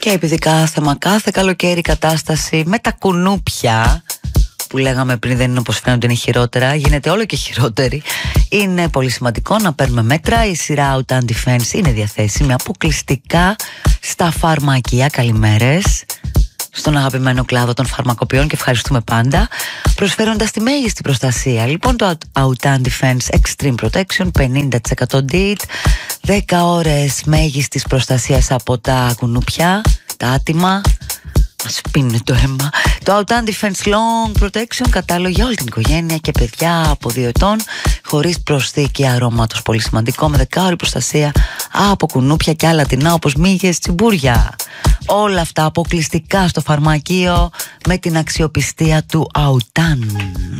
Και επειδή κάθε καλοκαίρι η κατάσταση με τα κουνούπια που λέγαμε πριν δεν είναι όπως φαίνονται, είναι χειρότερα, γίνεται όλο και χειρότερη, είναι πολύ σημαντικό να παίρνουμε μέτρα. Η σειρά Autan Defense είναι διαθέσιμη αποκλειστικά στα φαρμακεία. Καλημέρες στον αγαπημένο κλάδο των φαρμακοποιών και ευχαριστούμε πάντα, προσφέροντας τη μέγιστη προστασία. Λοιπόν, το Autan Defense Extreme Protection 50% DIT, 10 ώρες μέγιστης προστασίας από τα κουνούπια, τα άτιμα. Μας πίνει το αίμα. Το Autan Defense Long Protection, κατάλληλο για όλη την οικογένεια και παιδιά από 2 ετών, χωρίς προσθήκη αρώματος. Πολύ σημαντικό, με 10 ώρη προστασία από κουνούπια και άλλα τεινά όπως μύγες, τσιμπούρια. Όλα αυτά αποκλειστικά στο φαρμακείο με την αξιοπιστία του Autan.